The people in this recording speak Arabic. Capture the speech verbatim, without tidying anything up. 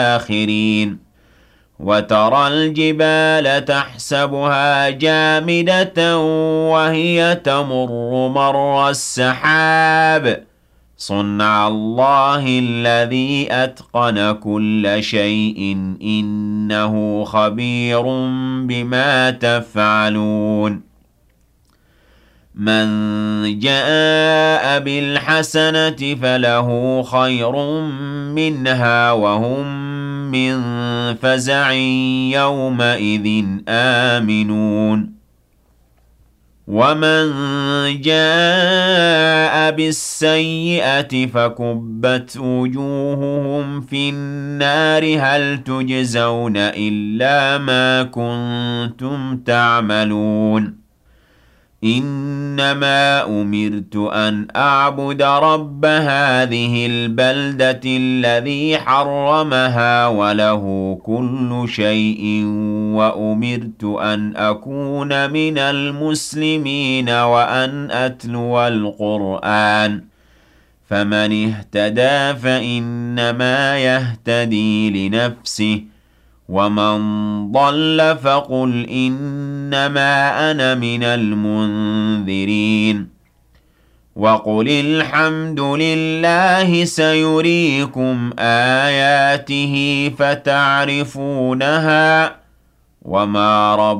الآخرين وترى الجبال تحسبها جامدة وهي تمر مر السحاب صنع الله الذي أتقن كل شيء إنه خبير بما تفعلون من جاء بالحسنة فله خير منها وهم من فزع يومئذ آمنون ومن جاء بالسيئة فكبت وجوههم في النار هل تجزون إلا ما كنتم تعملون إنما أمرت أن أعبد رب هذه البلدة الذي حرمها وله كل شيء وأمرت أن أكون من المسلمين وأن أتلو القرآن فمن اهتدى فإنما يهتدي لنفسه ومن ضل فقل إنما أنا من المنذرين وقل الحمد لله سيريكم آياته فتعرفونها وما رب